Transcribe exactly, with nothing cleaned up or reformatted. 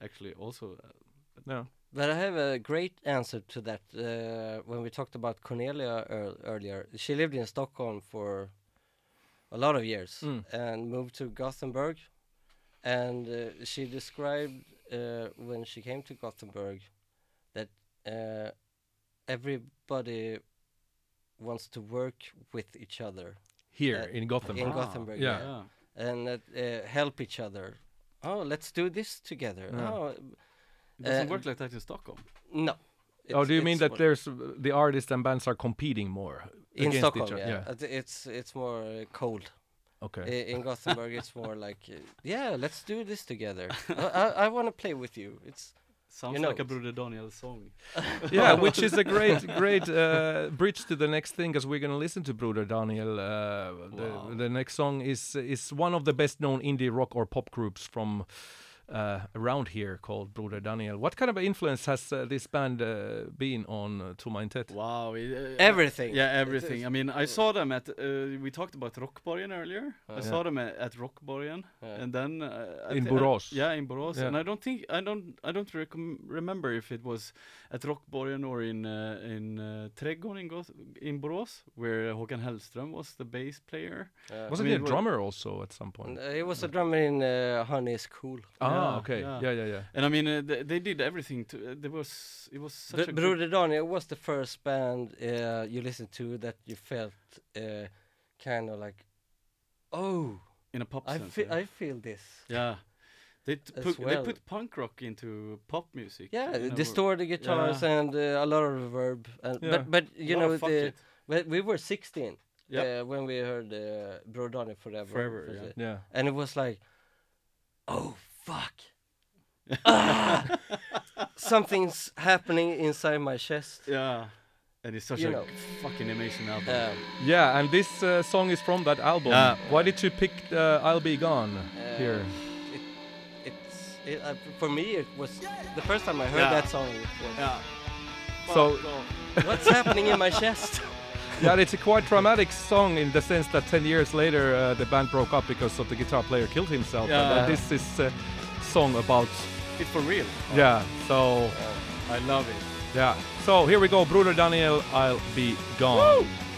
actually also. Uh, No. But I have a great answer to that. Uh, when we talked about Cornelia ear- earlier, she lived in Stockholm for a lot of years Mm. and moved to Gothenburg. And uh, she described uh, when she came to Gothenburg that uh, everybody wants to work with each other Here Uh, in Gothenburg. in Ah, Gothenburg, yeah. yeah, and that, uh, help each other. Oh, let's do this together. Yeah. Oh, it doesn't uh, work like that in Stockholm. no. Oh, It's- do you mean it's that more- there's uh, the artists and bands are competing more in against Stockholm? each other? Yeah, Uh, th- it's it's more uh, cold. Okay. I- in Gothenburg, it's more like, uh, yeah, let's do this together. I, I, I want to play with you. It's Sounds You know. like a Bruder Daniel song. Yeah, which is a great, great uh, bridge to the next thing, because we're gonna listen to Bruder Daniel. Uh, the, Wow. the next song is is one of the best known indie rock or pop groups from uh, around here, called Bruder Daniel. What kind of influence has uh, this band uh, been on uh, Tomma Intet? Wow. it, uh, Everything. Yeah, It everything. is- I mean, I saw them at, uh, we talked about Rockborgen earlier. I Yeah. saw them at, at Rockborgen. Yeah. And then... Uh, I In thi- Borås. I- yeah, in Borås. Yeah. And I don't think, I don't, I don't recom- remember if it was at Rockborgen or in, uh, in uh, Trädgården in, Goth- in Borås, where Håkan Hellström was the bass player. Uh, Wasn't I he mean, a what- drummer also at some point? and, uh, he was a drummer in uh, Honey is Cool. Ah, Yeah, okay. yeah. Yeah, yeah, yeah. And I mean, uh, they, they did everything to, uh, there was, it was such Br- a good- Bruder Daniel was the first band uh, you listened to that you felt uh, kind of like, oh, in a pop I sense. feel yeah. I feel this. Yeah. They, t- As put, well. they put punk rock into pop music. Yeah, you know, distorted guitars yeah. and uh, a lot of reverb. And Yeah. but but you lot know of fuck the it. we, we were sixteen Yeah. uh, when we heard uh, Bruder Daniel Forever. Forever, was yeah. it? Yeah. And it was like, oh fuck, ah, something's happening inside my chest. Yeah. And it's such You a know. fucking amazing album. Um, Yeah, and this uh, song is from that album. Yeah. Why did you pick uh, I'll Be Gone uh, here? It, it's it, uh, for me it was the first time I heard Yeah. that song. It was, yeah. So- Fuck off. what's happening in my chest? Yeah, it's a quite dramatic song in the sense that ten years later uh, the band broke up because of the guitar player killed himself. And, Yeah. uh, this is a song about, It's for real. yeah, so, I love it. yeah. So here we go, Bruder Daniel, I'll Be Gone. Woo!